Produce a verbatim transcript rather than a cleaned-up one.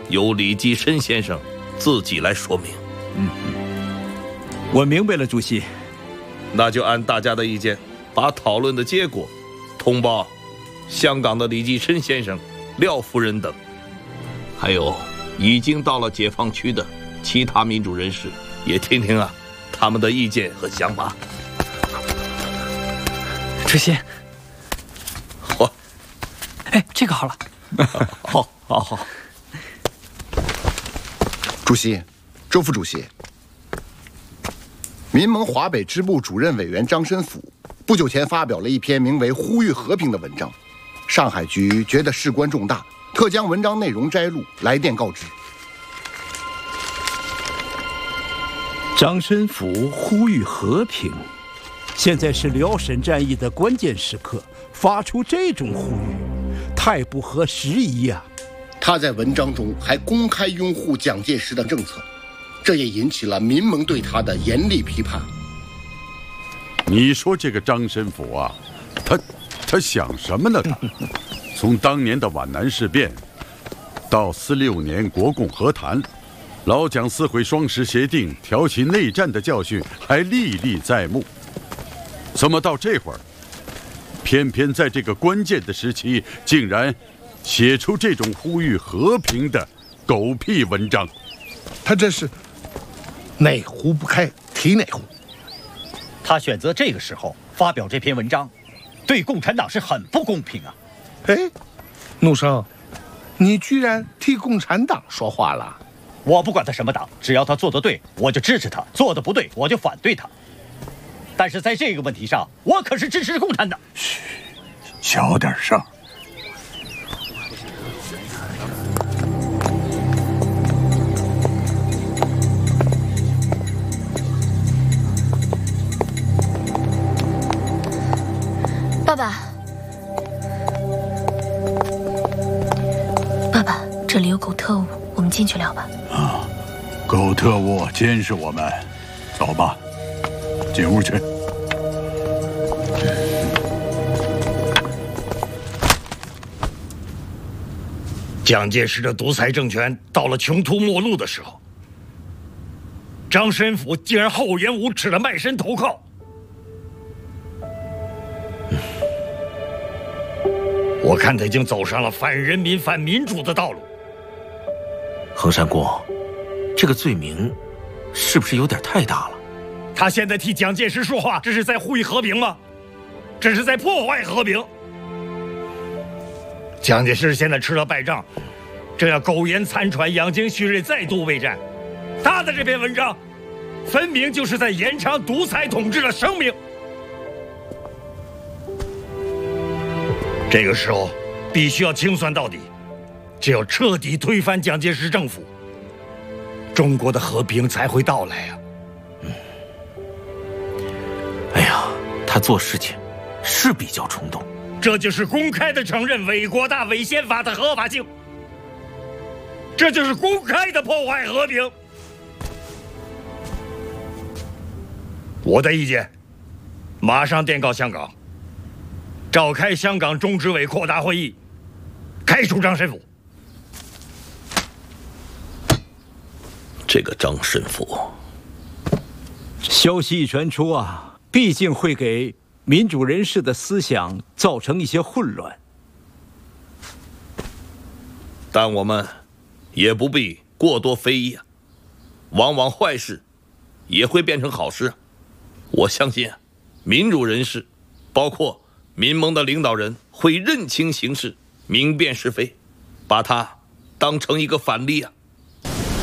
由李济深先生自己来说明。 嗯，我明白了，主席。 那就按大家的意见，把讨论的结果通报香港的李济深先生、廖夫人等，还有已经到了解放区的其他民主人士，也听听啊他们的意见和想法。 主席， 嚯， 哎，这个好了。 好，好，好。 主席，周副主席，民盟华北支部主任委员张申府不久前发表了一篇名为《呼吁和平》的文章，上海局觉得事关重大，特将文章内容摘录，来电告知。 张申府呼吁和平，现在是辽沈战役的关键时刻，发出这种呼吁，太不合时宜呀、啊！ 他在文章中还公开拥护蒋介石的政策，这也引起了民盟对他的严厉批判。 你说这个张申府啊，他他想什么呢？他从当年的皖南事变，到四六年国共和谈，老蒋撕毁双十协定，挑起内战的教训还历历在目。怎么到这会儿，偏偏在这个关键的时期，竟然写出这种呼吁和平的狗屁文章？ 他这是哪壶不开提哪壶。 他选择这个时候发表这篇文章，对共产党是很不公平啊！ 哎，怒生，你居然替共产党说话了？ 我不管他什么党，只要他做得对，我就支持他；做得不对，我就反对他。但是在这个问题上，我可是支持共产党。 嘘，小点声。 爸爸，爸爸，这里有狗特务，我们进去聊吧。 啊，狗特务监视我们，走吧，进屋去。 蒋介石的独裁政权到了穷途末路的时候，张申府竟然厚颜无耻的卖身投靠。我看他已经走上了反人民、反民主的道路。 衡山公，这个罪名是不是有点太大了？ 他现在替蒋介石说话，这是在呼吁和平吗？这是在破坏和平。蒋介石现在吃了败仗，正要苟延残喘、养精蓄锐，再度备战。他的这篇文章，分明就是在延长独裁统治的生命。这个时候必须要清算到底，只有彻底推翻蒋介石政府，中国的和平才会到来啊！ 嗯，哎呀，他做事情是比较冲动， 这就是公开的承认伪国大、伪宪法的合法性，这就是公开的破坏和平。我的意见，马上电告香港。召开香港中执委扩大会议，开除张申府。 这个张申府， 消息一传出啊，毕竟会给民主人士的思想造成一些混乱。 但我们也不必过多非议啊，往往坏事也会变成好事。我相信啊，民主人士，包括民盟的领导人会认清形势，明辨是非，把它当成一个反例啊。